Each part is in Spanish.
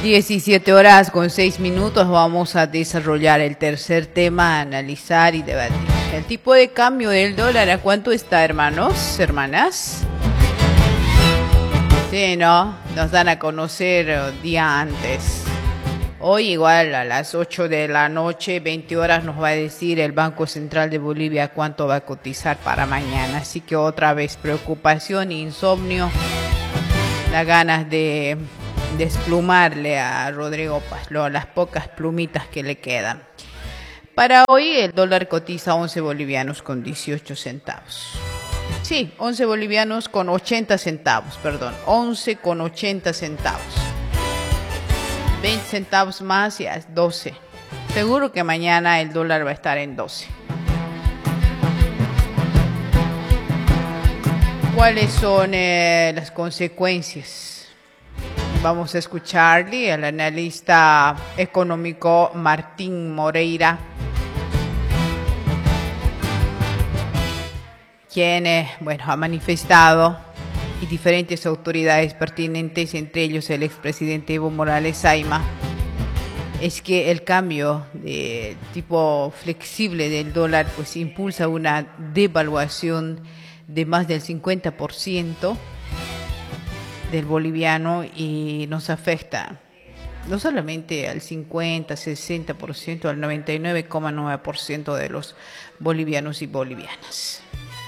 17:06. Vamos a desarrollar el tercer tema, analizar y debatir. El tipo de cambio del dólar, ¿a cuánto está, hermanos, hermanas? Sí, ¿no? Nos dan a conocer día antes. Hoy igual a las 8 de la noche, 20 horas, nos va a decir el Banco Central de Bolivia cuánto va a cotizar para mañana. Así que otra vez preocupación, insomnio, da ganas de desplumarle a Rodrigo Pazló las pocas plumitas que le quedan. Para hoy el dólar cotiza 11 bolivianos con 18 centavos. Sí, 11 bolivianos con 80 centavos, perdón, 11 con 80 centavos. 20 centavos más ya es 12. Seguro que mañana el dólar va a estar en 12. ¿Cuáles son las consecuencias? Vamos a escucharle al analista económico Martín Moreira, quien ha manifestado, y diferentes autoridades pertinentes, entre ellos el expresidente Evo Morales Saima, es que el cambio de tipo flexible del dólar pues impulsa una devaluación de más del 50% del boliviano y nos afecta no solamente al 50, 60%, al 99,9% de los bolivianos y bolivianas.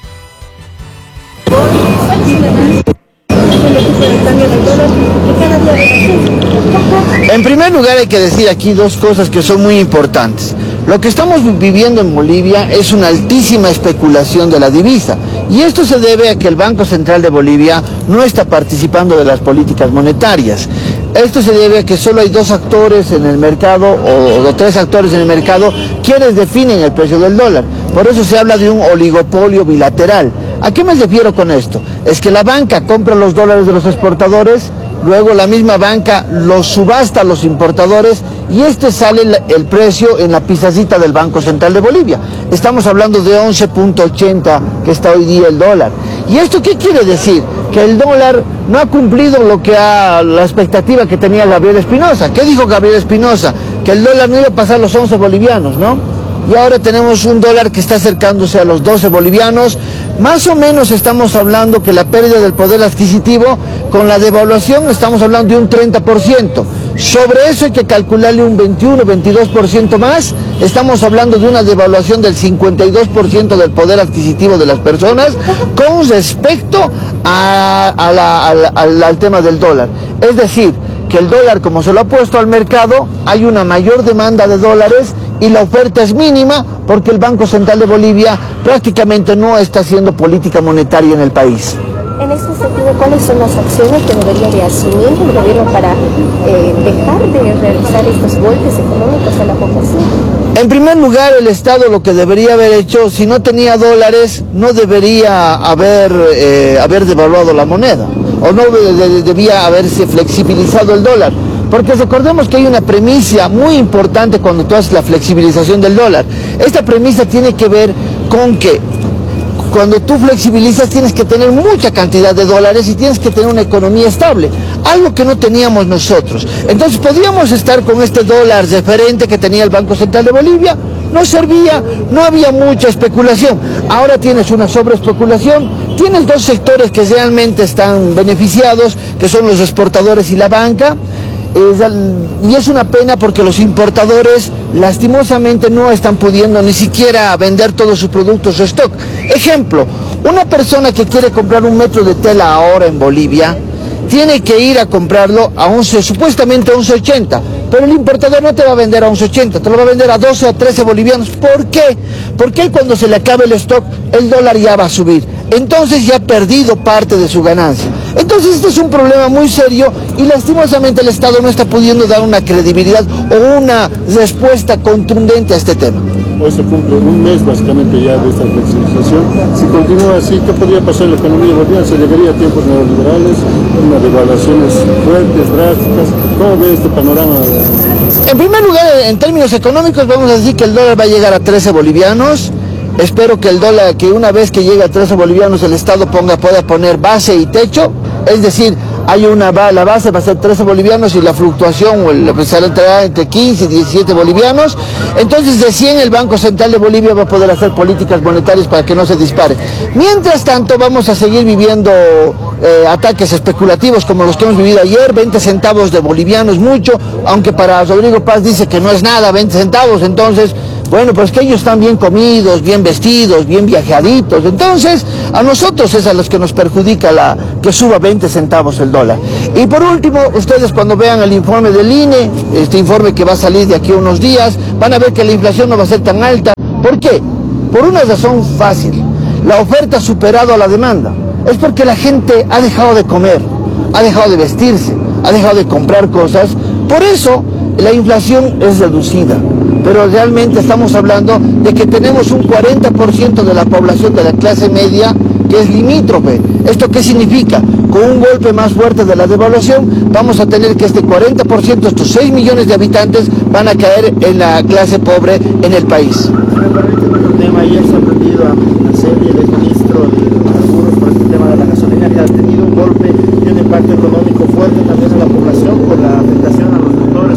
En primer lugar hay que decir aquí dos cosas que son muy importantes. Lo que estamos viviendo en Bolivia es una altísima especulación de la divisa y esto se debe a que el Banco Central de Bolivia no está participando de las políticas monetarias. Esto se debe a que solo hay dos actores en el mercado o tres actores en el mercado quienes definen el precio del dólar. Por eso se habla de un oligopolio bilateral. ¿A qué me refiero con esto? Es que la banca compra los dólares de los exportadores, luego la misma banca los subasta a los importadores y sale el precio en la pizzacita del Banco Central de Bolivia. Estamos hablando de 11.80 que está hoy día el dólar. ¿Y esto qué quiere decir? Que el dólar no ha cumplido la expectativa que tenía Gabriel Espinosa. ¿Qué dijo Gabriel Espinosa? Que el dólar no iba a pasar los 11 bolivianos, ¿no? Y ahora tenemos un dólar que está acercándose a los 12 bolivianos. Más o menos estamos hablando que la pérdida del poder adquisitivo con la devaluación estamos hablando de un 30%. Sobre eso hay que calcularle un 21, 22% más. Estamos hablando de una devaluación del 52% del poder adquisitivo de las personas con respecto al tema del dólar. Es decir, que el dólar, como se lo ha puesto al mercado, hay una mayor demanda de dólares y la oferta es mínima porque el Banco Central de Bolivia prácticamente no está haciendo política monetaria en el país. En este sentido, ¿cuáles son las acciones que debería de asumir el gobierno para dejar de realizar estos golpes económicos a la población? En primer lugar, el Estado lo que debería haber hecho, si no tenía dólares, no debería haber devaluado la moneda, o no debía haberse flexibilizado el dólar. Porque recordemos que hay una premisa muy importante cuando tú haces la flexibilización del dólar. Esta premisa tiene que ver con que cuando tú flexibilizas tienes que tener mucha cantidad de dólares y tienes que tener una economía estable, algo que no teníamos nosotros. Entonces podíamos estar con este dólar referente que tenía el Banco Central de Bolivia, no servía, no había mucha especulación. Ahora tienes una sobreespeculación, tienes dos sectores que realmente están beneficiados, que son los exportadores y la banca. Y es una pena porque los importadores lastimosamente no están pudiendo ni siquiera vender todos sus productos de stock. Ejemplo, una persona que quiere comprar un metro de tela ahora en Bolivia tiene que ir a comprarlo a supuestamente a 11.80, pero el importador no te va a vender a 11.80, te lo va a vender a 12 o 13 bolivianos. ¿Por qué? Porque cuando se le acabe el stock, el dólar ya va a subir. Entonces ya ha perdido parte de su ganancia. Entonces este es un problema muy serio y lastimosamente el Estado no está pudiendo dar una credibilidad o una respuesta contundente a este tema. Hoy se cumple un mes básicamente ya de esta flexibilización. Si continúa así, ¿qué podría pasar en la economía boliviana? ¿Se llegaría a tiempos neoliberales, unas devaluaciones fuertes, drásticas? ¿Cómo ve este panorama? En primer lugar, en términos económicos, vamos a decir que el dólar va a llegar a 13 bolivianos. Espero que el dólar, que una vez que llegue a 13 bolivianos, el Estado pueda poner base y techo Es decir, la base va a ser 13 bolivianos y la fluctuación será entre 15 y 17 bolivianos. Entonces, recién el Banco Central de Bolivia va a poder hacer políticas monetarias para que no se dispare. Mientras tanto, vamos a seguir viviendo ataques especulativos como los que hemos vivido ayer. 20 centavos de bolivianos, mucho, aunque para Rodrigo Paz dice que no es nada, 20 centavos, entonces... Bueno, pues que ellos están bien comidos, bien vestidos, bien viajeaditos. Entonces, a nosotros es a los que nos perjudica que suba 20 centavos el dólar. Y por último, ustedes cuando vean el informe del INE, este informe que va a salir de aquí a unos días, van a ver que la inflación no va a ser tan alta. ¿Por qué? Por una razón fácil. La oferta ha superado a la demanda. Es porque la gente ha dejado de comer, ha dejado de vestirse, ha dejado de comprar cosas. Por eso, la inflación es reducida. Pero realmente estamos hablando de que tenemos un 40% de la población de la clase media que es limítrofe. ¿Esto qué significa? Con un golpe más fuerte de la devaluación, vamos a tener que este 40%, estos 6 millones de habitantes, van a caer en la clase pobre en el país. Si me permite otro tema, ayer se ha prendido a Medinaceli, el exministro de Hidrocarburos, por este tema de la gasolina, que ha tenido un golpe y un impacto económico fuerte también en la población por la afectación a los sectores.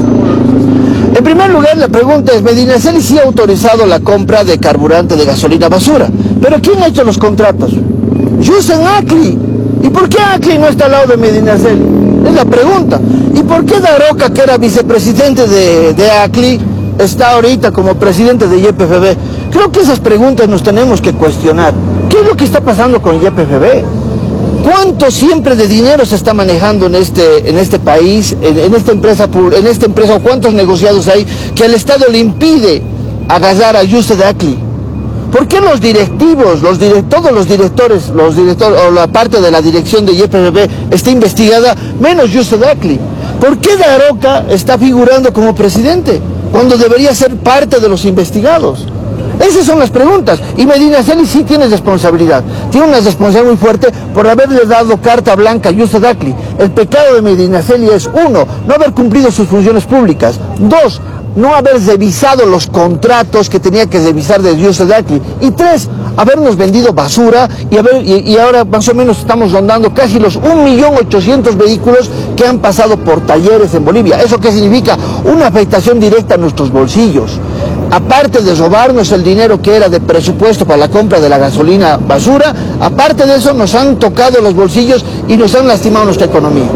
En primer lugar, la pregunta es, Medinaceli sí ha autorizado la compra de carburante de gasolina basura, pero ¿quién ha hecho los contratos? Yusen Acli. ¿Y por qué Acli no está al lado de Medinaceli? Es la pregunta. ¿Y por qué Daroca, que era vicepresidente de Acli, está ahorita como presidente de YPFB? Creo que esas preguntas nos tenemos que cuestionar. ¿Qué es lo que está pasando con YPFB? ¿Cuánto siempre de dinero se está manejando en este país, en esta empresa, o cuántos negociados hay que el Estado le impide agarrar a Yusen Acli? ¿Por qué los directivos, todos los directores, o la parte de la dirección de YPFB está investigada, menos Yusen Acli? ¿Por qué Daroca está figurando como presidente, cuando debería ser parte de los investigados? Esas son las preguntas. Y Medinaceli sí tiene responsabilidad. Tiene una responsabilidad muy fuerte por haberle dado carta blanca a Yusen Acli. El pecado de Medinaceli es, 1, no haber cumplido sus funciones públicas. 2, no haber revisado los contratos que tenía que revisar de Yusen Acli. Y 3, habernos vendido basura y ahora más o menos estamos rondando casi los 1.800.000 vehículos que han pasado por talleres en Bolivia. ¿Eso qué significa? Una afectación directa a nuestros bolsillos. Aparte de robarnos el dinero que era de presupuesto para la compra de la gasolina basura, aparte de eso nos han tocado los bolsillos y nos han lastimado nuestra economía.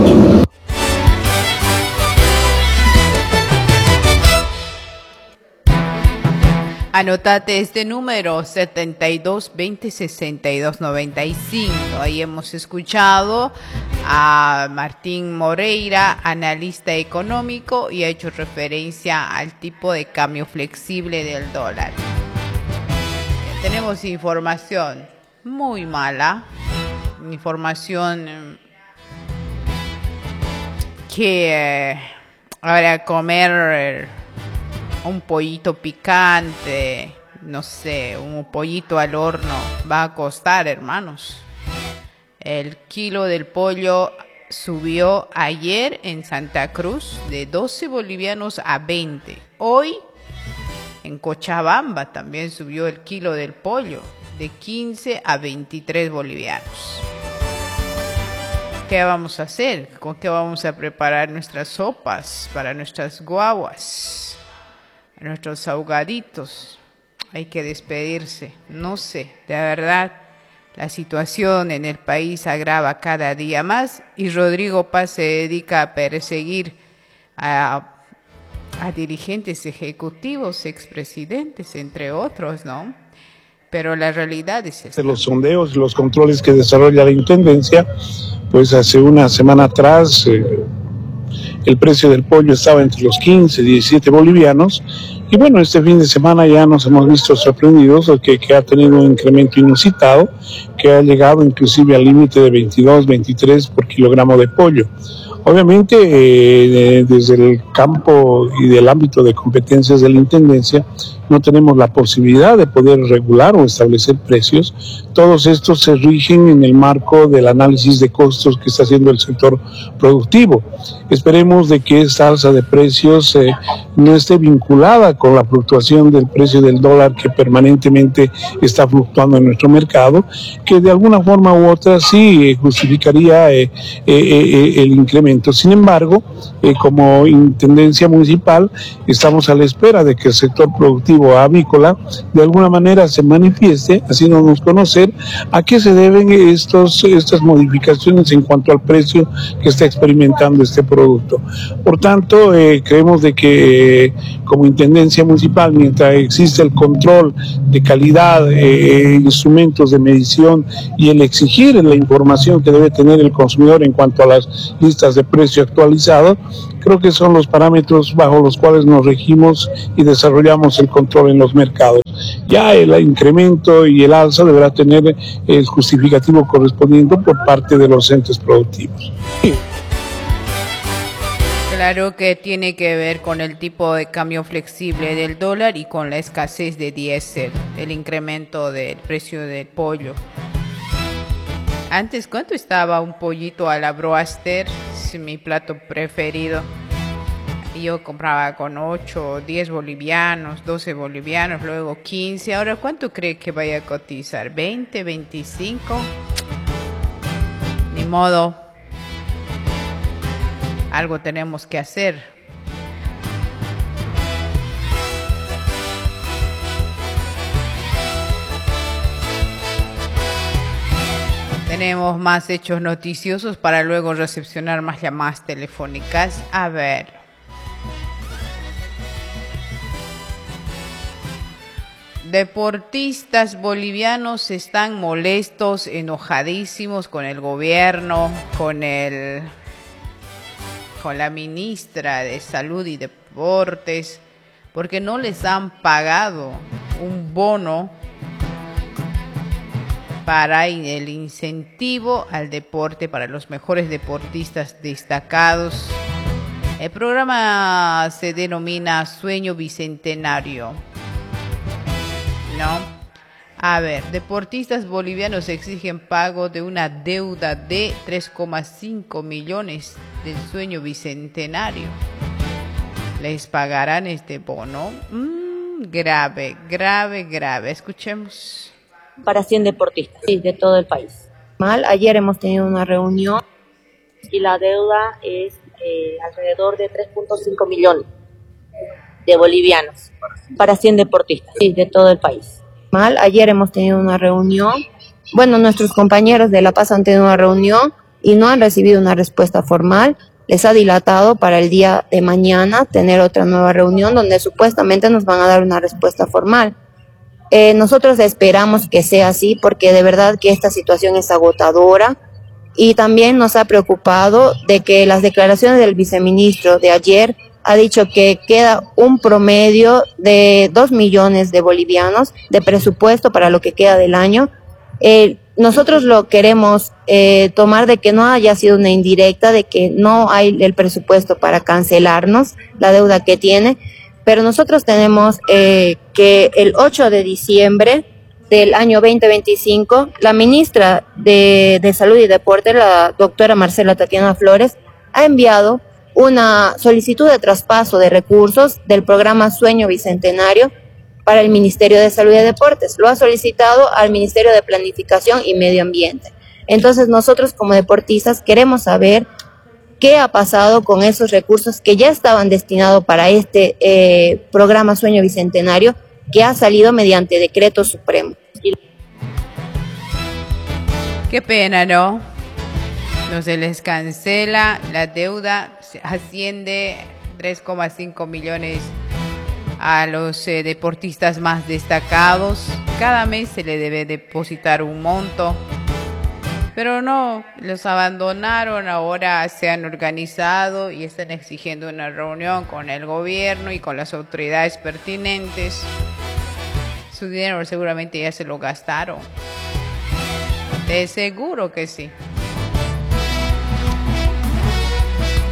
Anotate este número, 72 20 62 95. Ahí hemos escuchado a Martín Moreira, analista económico, y ha hecho referencia al tipo de cambio flexible del dólar. Tenemos información muy mala, información que ahora comer un pollito picante, no sé, un pollito al horno va a costar, hermanos. El kilo del pollo subió ayer en Santa Cruz de 12 bolivianos a 20. Hoy en Cochabamba también subió el kilo del pollo de 15 a 23 bolivianos. ¿Qué vamos a hacer? ¿Con qué vamos a preparar nuestras sopas para nuestras guaguas? Nuestros ahogaditos? Hay que despedirse. No sé, de verdad, la situación en el país agrava cada día más y Rodrigo Paz se dedica a perseguir a dirigentes ejecutivos, expresidentes, entre otros, ¿no? Pero la realidad es esta. Los sondeos, los controles que desarrolla la Intendencia, pues hace una semana atrás el precio del pollo estaba entre los 15 y 17 bolivianos, y bueno, este fin de semana ya nos hemos visto sorprendidos, que ha tenido un incremento inusitado, que ha llegado inclusive al límite de 22, 23 por kilogramo de pollo. Obviamente, desde el campo y del ámbito de competencias de la Intendencia, no tenemos la posibilidad de poder regular o establecer precios. Todos estos se rigen en el marco del análisis de costos que está haciendo el sector productivo. Esperemos de que esta alza de precios no esté vinculada con la fluctuación del precio del dólar que permanentemente está fluctuando en nuestro mercado, que de alguna forma u otra sí justificaría el incremento. Sin embargo, como Intendencia Municipal, estamos a la espera de que el sector productivo avícola de alguna manera se manifieste, haciéndonos conocer a qué se deben estas modificaciones en cuanto al precio que está experimentando este producto. Por tanto, creemos de que como Intendencia Municipal, mientras existe el control de calidad, instrumentos de medición y el exigir la información que debe tener el consumidor en cuanto a las listas de precio actualizadas, creo que son los parámetros bajo los cuales nos regimos y desarrollamos el control en los mercados. Ya el incremento y el alza deberá tener el justificativo correspondiente por parte de los entes productivos. Claro que tiene que ver con el tipo de cambio flexible del dólar y con la escasez de diésel, el incremento del precio del pollo. Antes, ¿cuánto estaba un pollito a la broaster? Es mi plato preferido. Yo compraba con 8, 10 bolivianos, 12 bolivianos, luego 15. Ahora, ¿cuánto cree que vaya a cotizar? ¿20, 25? Ni modo. Algo tenemos que hacer. Tenemos más hechos noticiosos para luego recepcionar más llamadas telefónicas. A ver. Deportistas bolivianos están molestos, enojadísimos con el gobierno, con la ministra de Salud y Deportes, porque no les han pagado un bono para el incentivo al deporte para los mejores deportistas destacados. El programa se denomina Sueño Bicentenario, ¿no? A ver, deportistas bolivianos exigen pago de una deuda de 3,5 millones del Sueño Bicentenario. ¿Les pagarán este bono? Grave. Escuchemos. Para 100 deportistas, sí, de todo el país. Ayer hemos tenido una reunión y la deuda es alrededor de 3,5 millones de bolivianos para 100 deportistas, sí, de todo el país. Ayer hemos tenido una reunión, nuestros compañeros de La Paz han tenido una reunión y no han recibido una respuesta formal. Les ha dilatado para el día de mañana tener otra nueva reunión donde supuestamente nos van a dar una respuesta formal. Nosotros esperamos que sea así porque de verdad que esta situación es agotadora y también nos ha preocupado de que las declaraciones del viceministro de ayer ha dicho que queda un promedio de 2 millones de bolivianos de presupuesto para lo que queda del año. Nosotros lo queremos tomar de que no haya sido una indirecta, de que no hay el presupuesto para cancelarnos la deuda que tiene. Pero nosotros tenemos que el 8 de diciembre del año 2025, la ministra de Salud y Deporte, la doctora Marcela Tatiana Flores, ha enviado una solicitud de traspaso de recursos del programa Sueño Bicentenario para el Ministerio de Salud y Deportes. Lo ha solicitado al Ministerio de Planificación y Medio Ambiente. Entonces nosotros como deportistas queremos saber qué ha pasado con esos recursos que ya estaban destinados para este programa Sueño Bicentenario, que ha salido mediante decreto supremo. Qué pena, ¿no? No se les cancela la deuda, se asciende 3,5 millones a los deportistas más destacados. Cada mes se le debe depositar un monto. Pero no, los abandonaron, ahora se han organizado y están exigiendo una reunión con el gobierno y con las autoridades pertinentes. Su dinero seguramente ya se lo gastaron. De seguro que sí.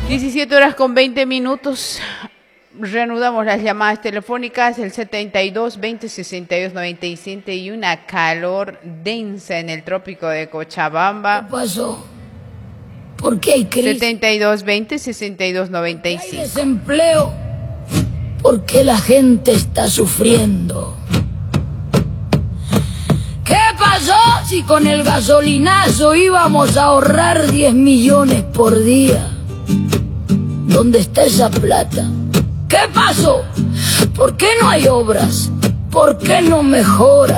17 horas con 20 minutos. Reanudamos las llamadas telefónicas, el 72 20 62 97 y una calor densa en el trópico de Cochabamba. ¿Qué pasó? ¿Por qué hay crisis? 72 20 62 95. ¿Hay desempleo? ¿Por qué la gente está sufriendo? ¿Qué pasó si con el gasolinazo íbamos a ahorrar 10 millones por día? ¿Dónde está esa plata? ¿Qué pasó? ¿Por qué no hay obras? ¿Por qué no mejora?